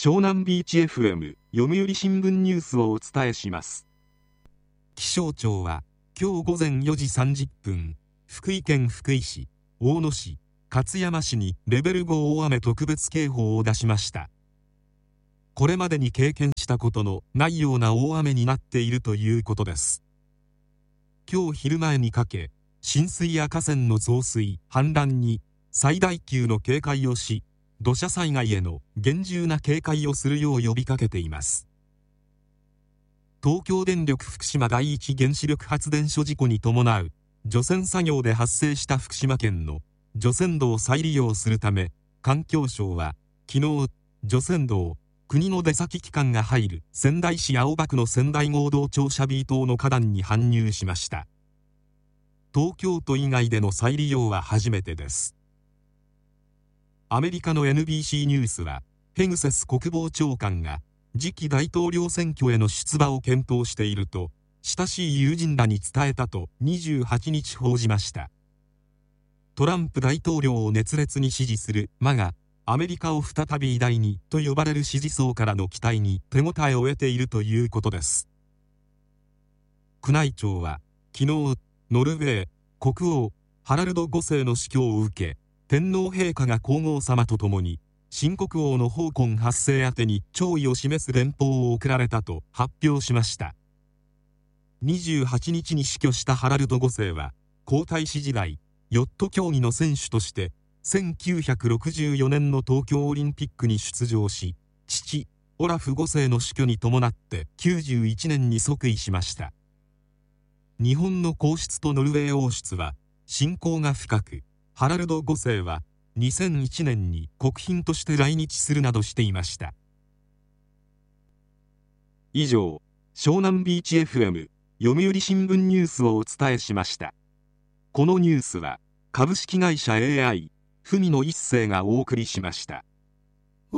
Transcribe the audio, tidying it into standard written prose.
湘南ビーチ FM 読売新聞ニュースをお伝えします。気象庁は今日午前4時30分、福井県福井市、大野市、勝山市にレベル5大雨特別警報を出しました。これまでに経験したことのないような大雨になっているということです。今日昼前にかけ、浸水や河川の増水・氾濫に最大級の警戒をし、土砂災害への厳重な警戒をするよう呼びかけています。東京電力福島第一原子力発電所事故に伴う除染作業で発生した福島県の除染土を再利用するため、環境省は昨日、除染土を国の出先機関が入る仙台市青葉区の仙台合同庁舎 B 棟の花壇に搬入しました。東京都以外での再利用は初めてです。アメリカの NBC ニュースは、ヘグセス国防長官が次期大統領選挙への出馬を検討していると親しい友人らに伝えたと28日報じました。トランプ大統領を熱烈に支持するMAGA、アメリカを再び偉大にと呼ばれる支持層からの期待に手応えを得ているということです。宮内庁は昨日、ノルウェー国王ハラルド5世の死去を受け、天皇陛下が皇后さまと共に新国王のホーコン8世宛てに弔意を示す電報を送られたと発表しました。28日に死去したハラルド5世は皇太子時代、ヨット競技の選手として1964年の東京オリンピックに出場し、父オラフ5世の死去に伴って91年に即位しました。日本の皇室とノルウェー王室は親交が深く、ハラルド5世は2001年に国賓として来日するなどしていました。以上、湘南ビーチ FM 読売新聞ニュースをお伝えしました。このニュースは株式会社 AI 文野一世がお送りしました。